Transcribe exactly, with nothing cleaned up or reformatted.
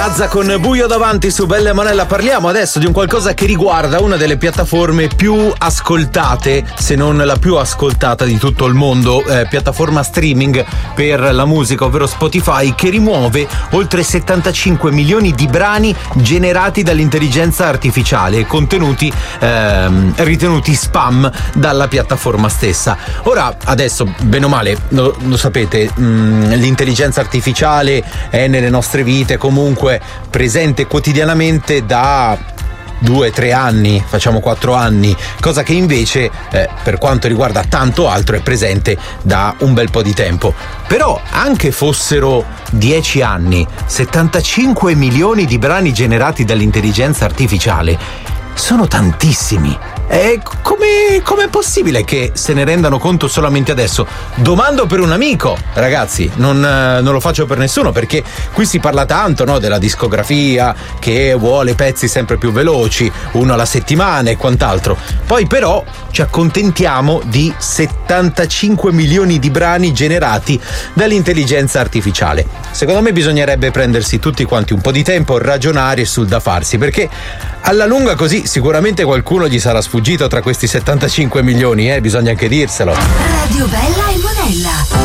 Grazza con Buio davanti su Bella e Monella. Parliamo adesso di un qualcosa che riguarda una delle piattaforme più ascoltate, se non la più ascoltata di tutto il mondo, eh, piattaforma streaming per la musica, ovvero Spotify, che rimuove oltre settantacinque milioni di brani generati dall'intelligenza artificiale e contenuti ehm, ritenuti spam dalla piattaforma stessa. Ora, adesso, bene o male, lo, lo sapete, mh, l'intelligenza artificiale è nelle nostre vite comunque presente quotidianamente da due, tre anni, facciamo quattro anni, cosa che invece eh, per quanto riguarda tanto altro è presente da un bel po' di tempo. Però anche fossero dieci anni, settantacinque milioni di brani generati dall'intelligenza artificiale sono tantissimi. E come com'è possibile che se ne rendano conto solamente adesso? Domando per un amico, ragazzi, non, non lo faccio per nessuno, perché qui si parla tanto, no, della discografia che vuole pezzi sempre più veloci, uno alla settimana e quant'altro. Poi però ci accontentiamo di settantacinque milioni di brani generati dall'intelligenza artificiale. Secondo me bisognerebbe prendersi tutti quanti un po' di tempo, ragionare sul da farsi, perché alla lunga così sicuramente qualcuno gli sarà sfuggito tra questi settantacinque milioni, eh, bisogna anche dirselo. Radio Bella e Monella.